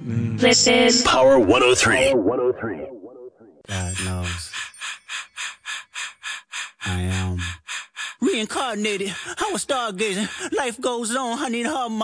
This is Power 103. God knows. I am reincarnated. I was stargazing. Life goes on. I need her.